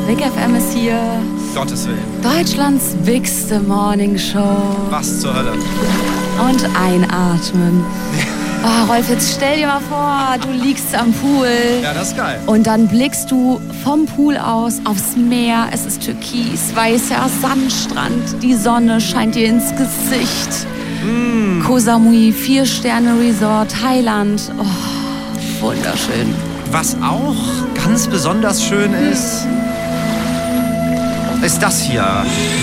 Big FM ist hier. Gottes Willen. Deutschlands bigste Morningshow. Was zur Hölle? Und einatmen. Oh, Rolf, jetzt stell dir mal vor, du liegst am Pool. Ja, das ist geil. Und dann blickst du vom Pool aus aufs Meer. Es ist türkis, weißer Sandstrand. Die Sonne scheint dir ins Gesicht. Koh Samui, 4-Sterne-Resort, Thailand. Oh, wunderschön. Was auch ganz besonders schön ist das hier.